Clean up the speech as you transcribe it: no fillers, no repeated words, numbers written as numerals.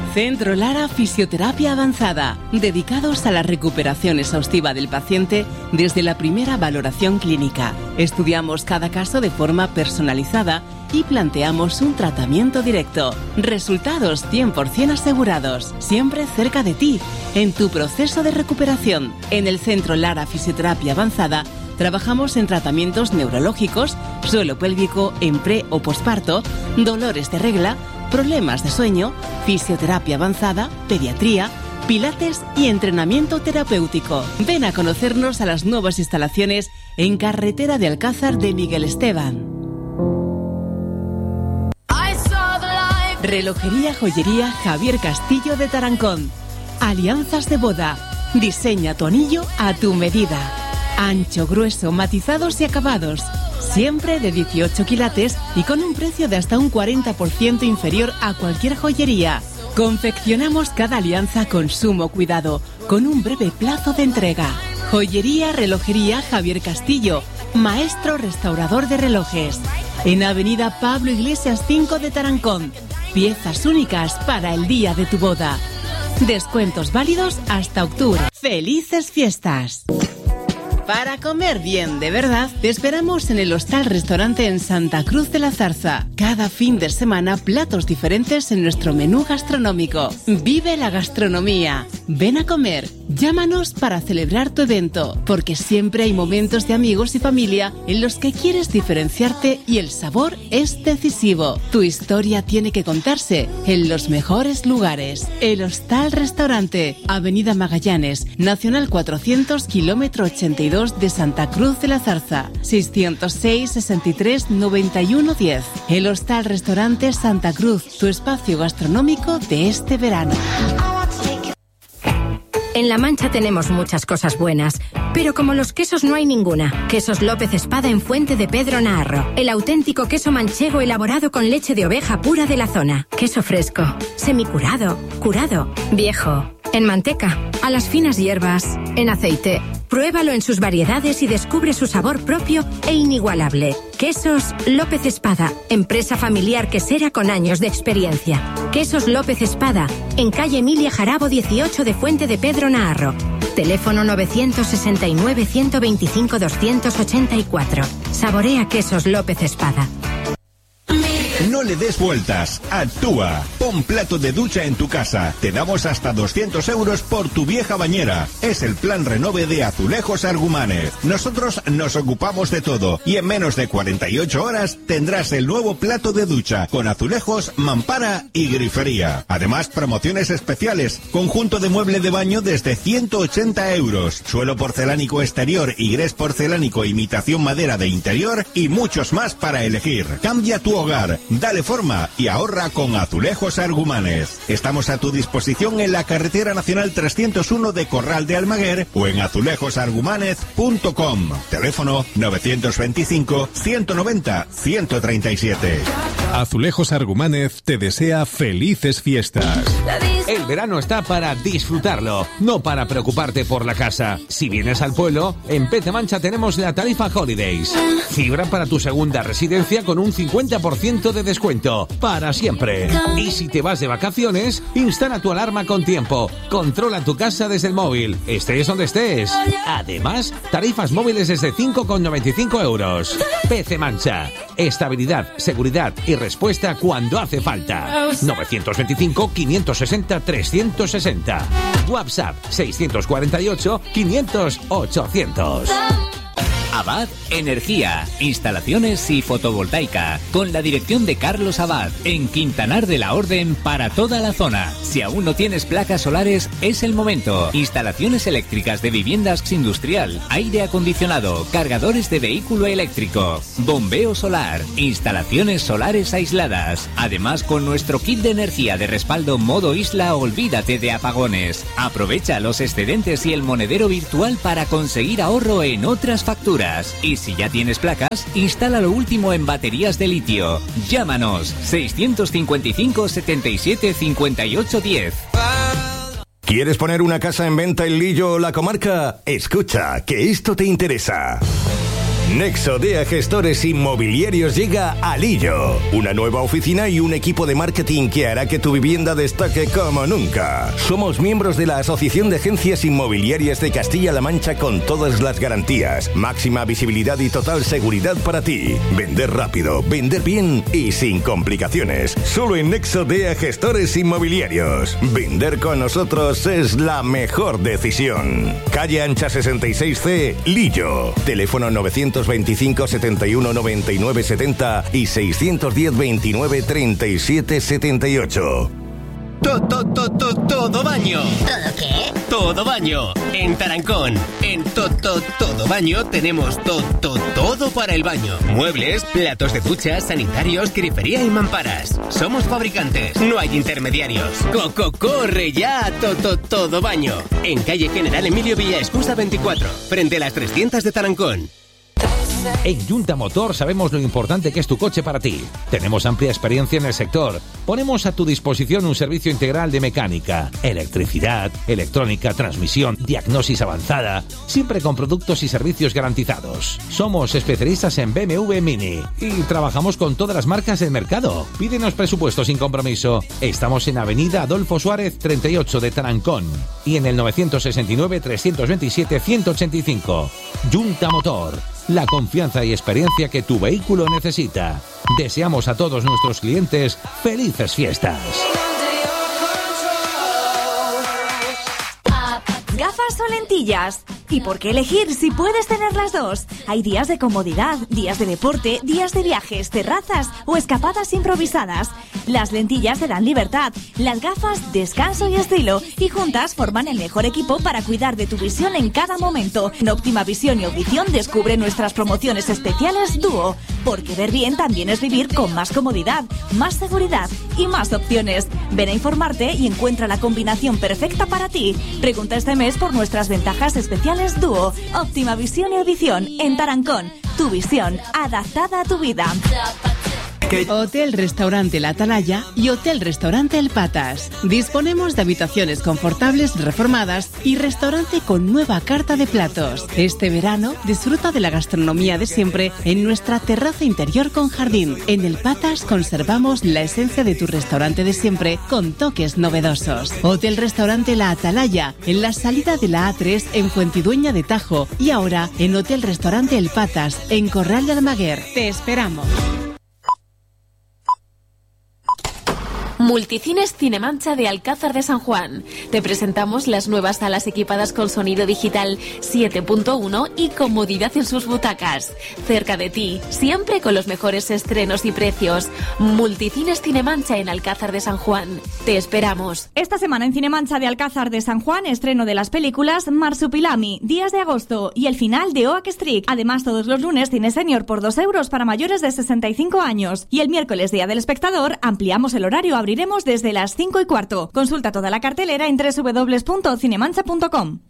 Centro Lara Fisioterapia Avanzada, dedicados a la recuperación exhaustiva del paciente desde la primera valoración clínica. Estudiamos cada caso de forma personalizada y planteamos un tratamiento directo. Resultados 100% asegurados, siempre cerca de ti, en tu proceso de recuperación. En el Centro Lara Fisioterapia Avanzada trabajamos en tratamientos neurológicos, suelo pélvico en pre o posparto, dolores de regla, problemas de sueño, fisioterapia avanzada, pediatría, pilates y entrenamiento terapéutico. Ven a conocernos a las nuevas instalaciones en Carretera de Alcázar de Miguel Esteban. Relojería Joyería Javier Castillo de Tarancón. Alianzas de boda. Diseña tu anillo a tu medida. Ancho, grueso, matizados y acabados. Siempre de 18 quilates y con un precio de hasta un 40% inferior a cualquier joyería. Confeccionamos cada alianza con sumo cuidado, con un breve plazo de entrega. Joyería Relojería Javier Castillo, maestro restaurador de relojes. En Avenida Pablo Iglesias 5 de Tarancón. Piezas únicas para el día de tu boda. Descuentos válidos hasta octubre. ¡Felices fiestas! Para comer bien de verdad, te esperamos en el Hostal Restaurante en Santa Cruz de la Zarza. Cada fin de semana, platos diferentes en nuestro menú gastronómico. Vive la gastronomía. Ven a comer. Llámanos para celebrar tu evento, porque siempre hay momentos de amigos y familia en los que quieres diferenciarte y el sabor es decisivo. Tu historia tiene que contarse en los mejores lugares. El Hostal Restaurante, Avenida Magallanes, Nacional 400, kilómetro 82 de Santa Cruz de la Zarza, 606 63 91 10. El Hostal Restaurante Santa Cruz, tu espacio gastronómico de este verano. En La Mancha tenemos muchas cosas buenas, pero como los quesos no hay ninguna. Quesos López Espada en Fuente de Pedro Naharro. El auténtico queso manchego elaborado con leche de oveja pura de la zona. Queso fresco, semicurado, curado, viejo. En manteca, a las finas hierbas, en aceite. Pruébalo en sus variedades y descubre su sabor propio e inigualable. Quesos López Espada, empresa familiar quesera con años de experiencia. Quesos López Espada, en calle Emilia Jarabo 18 de Fuente de Pedro Naharro. Teléfono 969 125 284. Saborea Quesos López Espada. No le des vueltas, actúa. Pon plato de ducha en tu casa. Te damos hasta 200 euros por tu vieja bañera. Es el plan renove de Azulejos Argumanes. Nosotros nos ocupamos de todo y en menos de 48 horas tendrás el nuevo plato de ducha con azulejos, mampara y grifería. Además, promociones especiales. Conjunto de mueble de baño desde 180 euros. Suelo porcelánico exterior y grés porcelánico imitación madera de interior y muchos más para elegir. Cambia tu hogar. Dale forma y ahorra con Azulejos Argumanes. Estamos a tu disposición en la carretera nacional 301 de Corral de Almaguer o en azulejosargumanes.com. Teléfono 925 190 137. Azulejos Argumánez te desea felices fiestas. El verano está para disfrutarlo, no para preocuparte por la casa. Si vienes al pueblo, en PC Mancha tenemos la tarifa Holidays. Fibra para tu segunda residencia con un 50% de descuento, para siempre. Y si te vas de vacaciones, instala tu alarma con tiempo. Controla tu casa desde el móvil, estés donde estés. Además, tarifas móviles desde 5,95 euros. PC Mancha. Estabilidad, seguridad y respuesta cuando hace falta. 925 560 360. WhatsApp 648 500 800. Abad Energía, instalaciones y fotovoltaica, con la dirección de Carlos Abad, en Quintanar de la Orden para toda la zona. Si aún no tienes placas solares, es el momento. Instalaciones eléctricas de viviendas industrial, aire acondicionado, cargadores de vehículo eléctrico, bombeo solar, instalaciones solares aisladas. Además, con nuestro kit de energía de respaldo modo isla, olvídate de apagones. Aprovecha los excedentes y el monedero virtual para conseguir ahorro en otras facturas. Y si ya tienes placas, instala lo último en baterías de litio. Llámanos 655 77 58 10. ¿Quieres poner una casa en venta en Lillo o la comarca? Escucha, que esto te interesa. Nexo DEA Gestores Inmobiliarios llega a Lillo. Una nueva oficina y un equipo de marketing que hará que tu vivienda destaque como nunca. Somos miembros de la Asociación de Agencias Inmobiliarias de Castilla-La Mancha con todas las garantías, máxima visibilidad y total seguridad para ti. Vender rápido, vender bien y sin complicaciones. Solo en Nexo DEA Gestores Inmobiliarios. Vender con nosotros es la mejor decisión. Calle Ancha 66C, Lillo. Teléfono 925 71 99 70 y 610 29 37 78. Todo baño. ¿Todo qué? Todo baño. En Tarancón. En todo baño tenemos todo para el baño. Muebles, platos de ducha, sanitarios, grifería y mamparas. Somos fabricantes. No hay intermediarios. Corre ya a todo baño. En calle General Emilio Villaescusa 24. Frente a las 300 de Tarancón. En Junta Motor sabemos lo importante que es tu coche para ti. Tenemos amplia experiencia en el sector. Ponemos a tu disposición un servicio integral de mecánica, electricidad, electrónica, transmisión, diagnosis avanzada, siempre con productos y servicios garantizados. Somos especialistas en BMW Mini y trabajamos con todas las marcas del mercado. Pídenos presupuesto sin compromiso. Estamos en Avenida Adolfo Suárez 38 de Tarancón y en el 969 327 185. Junta Motor. La confianza y experiencia que tu vehículo necesita. Deseamos a todos nuestros clientes felices fiestas. ¿Gafas o lentillas? ¿Y por qué elegir si puedes tener las dos? Hay días de comodidad, días de deporte, días de viajes, terrazas o escapadas improvisadas. Las lentillas te dan libertad, las gafas descanso y estilo, y juntas forman el mejor equipo para cuidar de tu visión en cada momento. En Óptima Visión y Audición descubre nuestras promociones especiales Dúo, porque ver bien también es vivir con más comodidad, más seguridad y más opciones. Ven a informarte y encuentra la combinación perfecta para ti. Pregunta este mes por nuestras ventajas especiales Dúo. Óptima Visión y Audición en Tarancón. Tu visión adaptada a tu vida. Hotel Restaurante La Atalaya y Hotel Restaurante El Patas. Disponemos de habitaciones confortables reformadas y restaurante con nueva carta de platos. Este verano disfruta de la gastronomía de siempre en nuestra terraza interior con jardín. En El Patas conservamos la esencia de tu restaurante de siempre con toques novedosos. Hotel Restaurante La Atalaya en la salida de la A3 en Fuentidueña de Tajo y ahora en Hotel Restaurante El Patas en Corral de Almaguer. Te esperamos. Multicines Cinemancha de Alcázar de San Juan. Te presentamos las nuevas salas equipadas con sonido digital 7.1 y comodidad en sus butacas. Cerca de ti, siempre con los mejores estrenos y precios. Multicines Cinemancha en Alcázar de San Juan. Te esperamos. Esta semana en Cinemancha de Alcázar de San Juan, estreno de las películas Marsupilami, Días de Agosto y el final de Oak Street. Además, todos los lunes cine senior por 2 euros para mayores de 65 años. Y el miércoles, Día del Espectador, ampliamos el horario. Abriremos desde las 5:15. Consulta toda la cartelera en www.cinemancha.com.